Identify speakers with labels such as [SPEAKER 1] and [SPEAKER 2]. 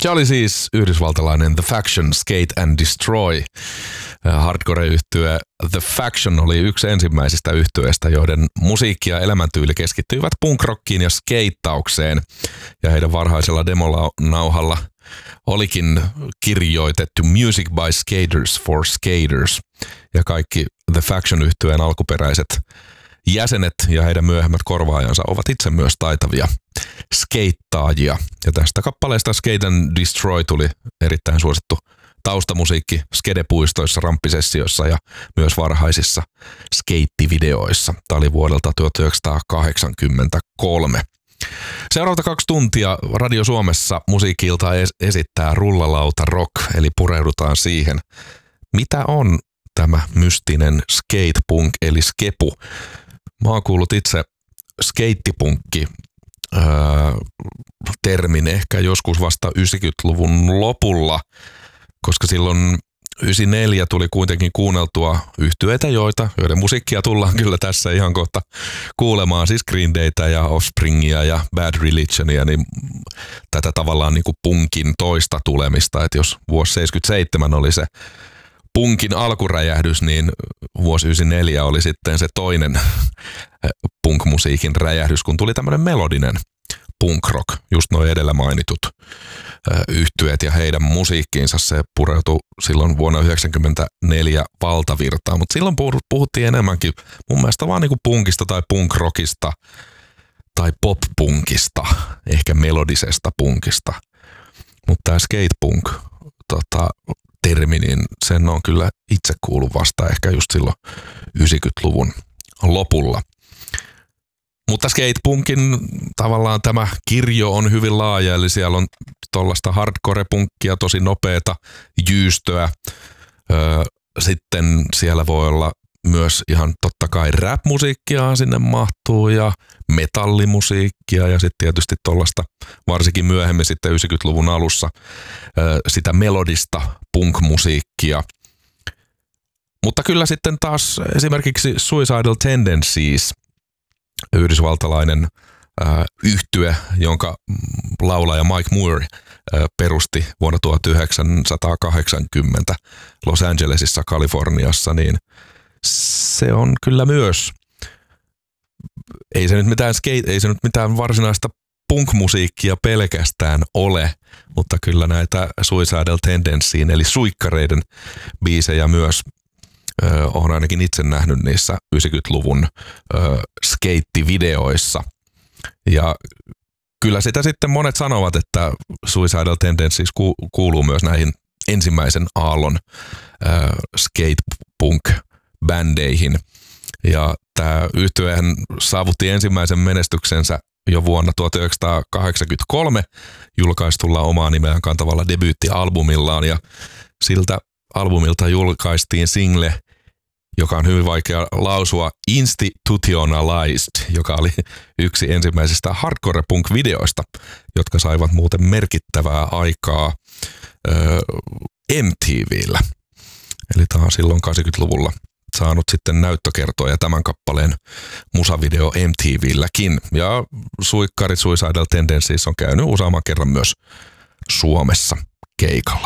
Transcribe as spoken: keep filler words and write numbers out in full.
[SPEAKER 1] Se oli siis yhdysvaltalainen The Faction, Skate and Destroy. Hardcore-yhtye The Faction oli yksi ensimmäisistä yhtyeistä, joiden musiikki ja elämäntyyli keskittyivät punkrockiin ja skeittaukseen. Ja heidän varhaisella demonauhalla olikin kirjoitettu Music by Skaters for Skaters. Ja kaikki The Faction-yhtyeen alkuperäiset jäsenet ja heidän myöhemmät korvaajansa ovat itse myös taitavia skeittaajia. Ja tästä kappaleesta Skate and Destroy tuli erittäin suosittu taustamusiikki skedepuistoissa, ramppisessioissa ja myös varhaisissa skeittivideoissa. Tämä oli vuodelta tuhatyhdeksänsataakahdeksankymmentäkolme. Seuraavat kaksi tuntia Radio Suomessa musiikilta esittää Rullalauta Rock, eli pureudutaan siihen, mitä on tämä mystinen skatepunk eli skepu. Mä oon kuullut itse skeittipunkki öö, termin ehkä joskus vasta yhdeksänkymmentäluvun lopulla, koska silloin yhdeksänkymmentäneljä tuli kuitenkin kuunneltua yhtyeitä, joita, joiden musiikkia tullaan kyllä tässä ihan kohta kuulemaan, siis Green Daytä ja Offspringia ja Bad Religionia, niin tätä tavallaan niin kuin punkin toista tulemista, että jos vuosi seitsemänkymmentäseitsemän oli se punkin alkuräjähdys, niin vuosi yhdeksänkymmentäneljä oli sitten se toinen punk-musiikin räjähdys, kun tuli tämmöinen melodinen punk rock, just nuo edellä mainitut yhtyeet ja heidän musiikkiinsa. Se pureutui silloin vuonna yhdeksänkymmentäneljä valtavirtaan, mutta silloin puhuttiin enemmänkin mun mielestä vaan niinku punkista tai punk-rockista tai pop-punkista, ehkä melodisesta punkista. Mutta tämä skatepunk tota, termi, niin sen on kyllä itse kuullut vasta ehkä just silloin yhdeksänkymmentäluvun lopulla. Mutta skatepunkin tavallaan tämä kirjo on hyvin laaja, eli siellä on tuollaista hardcore-punkkia, tosi nopeata jyystöä. Öö, sitten siellä voi olla myös ihan totta kai rap-musiikkia sinne mahtuu ja metallimusiikkia ja sitten tietysti tuollaista varsinkin myöhemmin sitten yhdeksänkymmentäluvun alussa öö, sitä melodista punk-musiikkia. Mutta kyllä sitten taas esimerkiksi Suicidal Tendencies, yhdysvaltalainen äh, yhtye, jonka laulaja Mike Moore äh, perusti vuonna tuhatyhdeksänsataakahdeksankymmentä Los Angelesissa, Kaliforniassa, niin se on kyllä myös, ei se nyt mitään skate, ei se nyt mitään varsinaista punk-musiikkia pelkästään ole, mutta kyllä näitä Suicidal Tendencyin eli suikkareiden biisejä myös Öö, olen ainakin itse nähnyt niissä yhdeksänkymmentäluvun öö, skeittivideoissa. Ja kyllä sitä sitten monet sanovat, että Suicidal Tendencies ku- kuuluu myös näihin ensimmäisen aallon öö, skatepunk-bändeihin. Ja tämä yhtyehän saavutti ensimmäisen menestyksensä jo vuonna tuhatyhdeksänsataakahdeksankymmentäkolme julkaistulla omaa nimeään kantavalla debyyttialbumillaan, ja siltä albumilta julkaistiin single, joka on hyvin vaikea lausua, Institutionalized, joka oli yksi ensimmäisistä hardcore-punk-videoista, jotka saivat muuten merkittävää aikaa ö, M T V:llä. Eli tämä on silloin kahdeksankymmentäluvulla saanut sitten näyttökertoja tämän kappaleen musavideo M T V:lläkin. Ja suikkari Suicidal Tendencies on käynyt useamman kerran myös Suomessa keikalla.